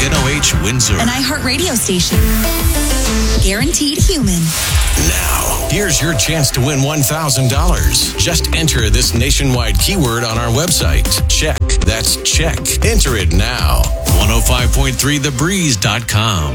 KNOH Windsor. An iHeartRadio station. Guaranteed human. Now, here's your chance to win $1,000. Just enter this nationwide keyword on our website. Check. That's check. Enter it now. 105.3thebreeze.com.